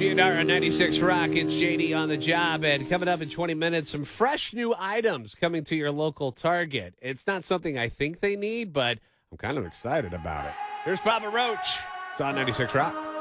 GNR on 96 Rock. It's JD on the job. And coming up in 20 minutes, some fresh new items coming to your local Target. It's not something I think they need, but I'm kind of excited about it. Here's Papa Roach. It's on 96 Rock.